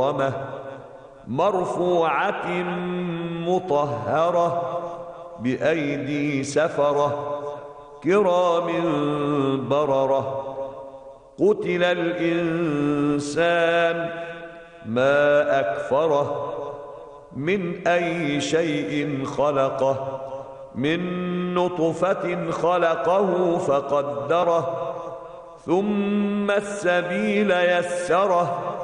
مكرمة مرفوعة مطهرة بأيدي سفرة كرام بررة قتل الإنسان ما أكفره من أي شيء خلقه من نطفة خلقه فقدره ثم السبيل يسره